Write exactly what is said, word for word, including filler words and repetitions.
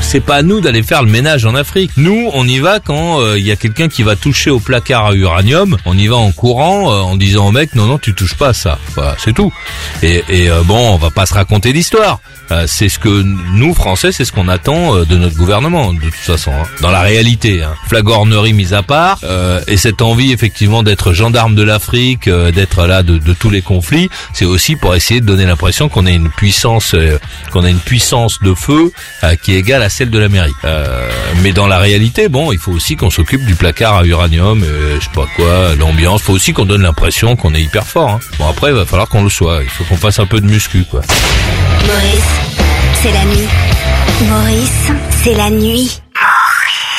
c'est pas à nous d'aller faire le ménage en Afrique. Nous, on y va quand il euh, y a quelqu'un qui va toucher au placard à uranium. On y va en courant, euh, en disant au mec, non, non, tu touches pas à ça. Voilà, c'est tout. Et, et euh, bon, on va pas se raconter d'histoire. Euh, c'est ce que nous, Français, c'est ce qu'on attend euh, de notre gouvernement, de toute façon. Hein. Dans la réalité, hein. Flagornerie mise à part, euh, et cette envie, effectivement, d'être gendarme de l'Afrique, euh, d'être là de, de tous les conflits, c'est aussi pour essayer de donner l'impression qu'on a une puissance, euh, qu'on a une puissance de feu euh, qui est égale à celle de l'Amérique. Euh, mais dans la réalité, bon, il faut aussi qu'on s'occupe du placard à uranium, euh, je sais pas quoi, l'ambiance. Il faut aussi qu'on donne l'impression qu'on est hyper fort. Hein. Bon, après, il va falloir qu'on le soit. Il faut qu'on fasse un peu de muscu, quoi. Maurice, c'est la nuit. Maurice, c'est la nuit.